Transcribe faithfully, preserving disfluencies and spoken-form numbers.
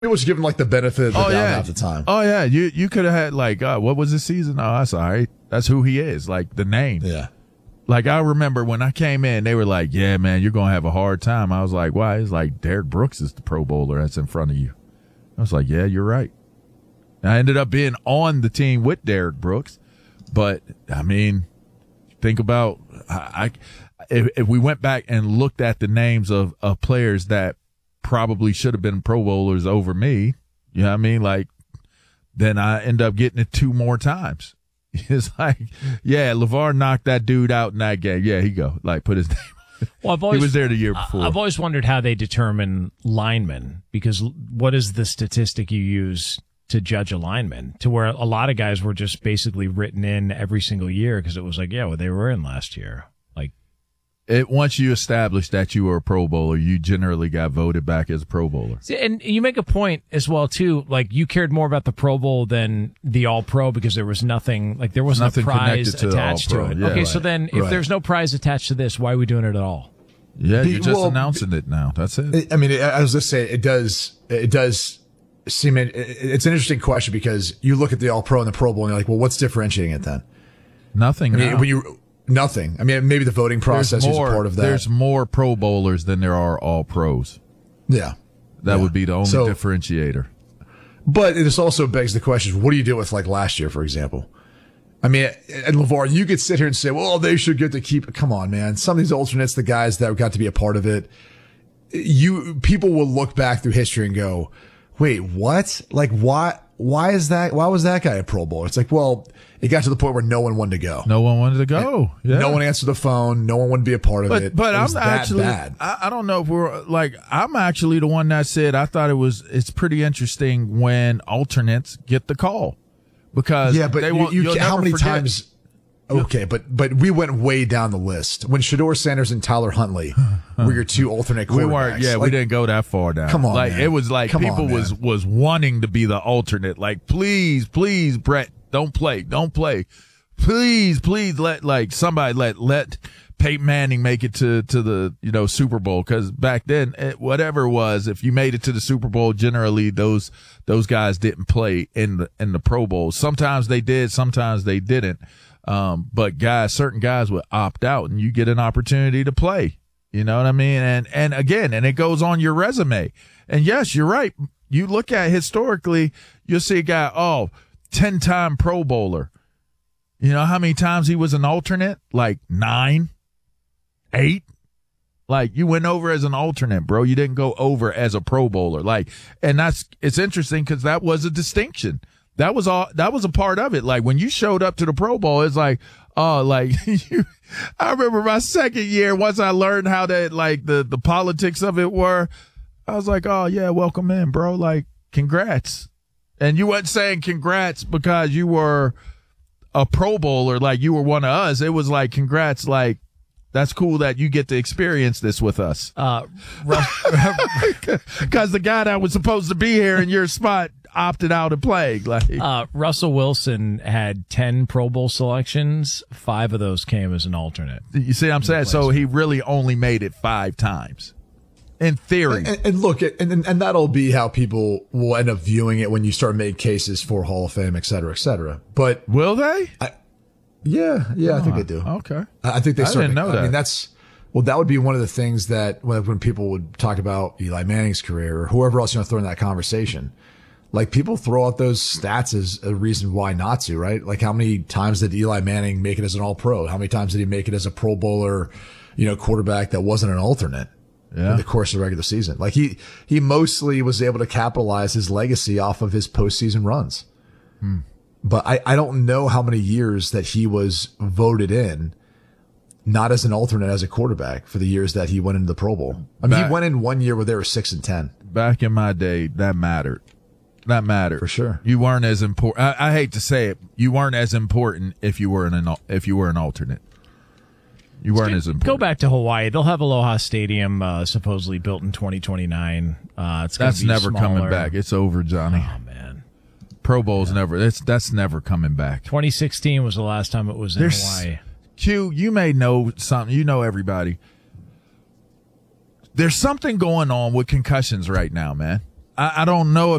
It was given like the benefit of the Oh, doubt yeah. half the time. Oh, yeah. You you could have had, like, uh, what was the season? Oh, that's all right. That's who he is, like the name. Yeah. Like, I remember when I came in, they were like, yeah, man, you're going to have a hard time. I was like, why? It's like, Derek Brooks is the Pro Bowler that's in front of you. I was like, yeah, you're right. And I ended up being on the team with Derek Brooks. But, I mean, think about, I, I if, if we went back and looked at the names of, of players that probably should have been Pro Bowlers over me, you know what I mean? Like, then I end up getting it two more times. It's like, yeah, LeVar knocked that dude out in that game. Yeah, he go. Like, put his name. Well, I've always, he was there the year before. I've always wondered how they determine linemen, because what is the statistic you use to judge a lineman? To where a lot of guys were just basically written in every single year because it was like, yeah, well, they were in last year. Like, It, once you establish that you were a Pro Bowler, you generally got voted back as a Pro Bowler. and you make a point as well too. Like, you cared more about the Pro Bowl than the All Pro because there was nothing, like there wasn't Nothing a prize connected to the attached to All-Pro. it. Yeah, okay, right. so then if Right. there's no prize attached to this, why are we doing it at all? Yeah, The- you're just well, announcing it now. That's it. I mean, I was just saying, it does, it does seem, it, it's an interesting question because you look at the All Pro and the Pro Bowl and you're like, well, what's differentiating it then? Nothing I mean, now. when you, nothing. I mean, maybe the voting process is more, a part of that. There's more Pro Bowlers than there are All Pros. Yeah. That Yeah. would be the only So- differentiator. But it just also begs the question, what do you do with like last year, for example? I mean, and LeVar, you could sit here and say, well, they should get to keep it. Come on, man. Some of these alternates, the guys that got to be a part of it, you, people will look back through history and go, wait, what? Like, why, why is that? Why was that guy a Pro Bowler? It's like, well, it got to the point where no one wanted to go. No one wanted to go. Yeah. No one answered the phone. No one wanted to be a part of But it. but It was I'm that actually bad. I, I don't know if we're like I'm actually the one that said I thought it was it's pretty interesting when alternates get the call because Yeah, but they you, won't, you you'll how never many forget. times? Okay, but but we went way down the list when Shedeur Sanders and Tyler Huntley were your two alternate quarterbacks. We weren't, yeah, we Like, didn't go that far down. Come on, like man. it was like Come people on, was man. was wanting to be the alternate. Like, please, please, Brett, don't play, don't play, please, please let like somebody let let Peyton Manning make it to to the you know Super Bowl because back then it, whatever it was, if you made it to the Super Bowl, generally those those guys didn't play in the in the Pro Bowl. Sometimes they did, sometimes they didn't. Um, but guys, certain guys would opt out and you get an opportunity to play. You know what I mean? And, and again, and it goes on your resume. And yes, you're right. You look at historically, you'll see a guy, oh, ten time Pro Bowler. You know how many times he was an alternate? Like nine, eight. Like you went over as an alternate, bro. You didn't go over as a Pro Bowler. Like, and that's, it's interesting because that was a distinction. That was all, that was a part of it. Like when you showed up to the Pro Bowl, it's like, oh, like you, I remember my second year, once I learned how that, like the, the politics of it were, I was like, oh yeah, welcome in, bro. Like, congrats. And you weren't saying congrats because you were a Pro Bowler, like you were one of us. It was like, congrats, like, that's cool that you get to experience this with us. Uh, Because the guy that was supposed to be here in your spot opted out of playing. Like, uh, Russell Wilson had ten Pro Bowl selections. Five of those came as an alternate. you see what I'm saying? So he really only made it five times. In theory. And, and look, and, and and that'll be how people will end up viewing it when you start making cases for Hall of Fame, et cetera, et cetera. But Will they? yeah, yeah, I think they do. Okay. I I think they I start. didn't know I that. mean, that's well, that would be one of the things that when, when people would talk about Eli Manning's career or whoever else you want to throw in that conversation, like people throw out those stats as a reason why not to, right? Like how many times did Eli Manning make it as an All Pro? How many times did he make it as a Pro Bowler, you know, quarterback that wasn't an alternate? Yeah. In the course of the regular season. Like he, he mostly was able to capitalize his legacy off of his postseason runs. Hmm. But I, I don't know how many years that he was voted in, not as an alternate as a quarterback for the years that he went into the Pro Bowl. I mean, Back- he went in one year where they were six and ten. Back in my day, that mattered. That mattered. For sure. You weren't as important. I, I hate to say it. You weren't as important if you were an, if you were an alternate. You weren't as important. Go back to Hawaii. They'll have Aloha Stadium uh, supposedly built in twenty twenty-nine. Uh, it's gonna That's be never smaller. coming back. It's over, Johnny. Oh man, Pro Bowl's never. That's that's never coming back. twenty sixteen was the last time it was in There's- Hawaii. Q, you may know something. You know everybody. There's something going on with concussions right now, man. I, I don't know if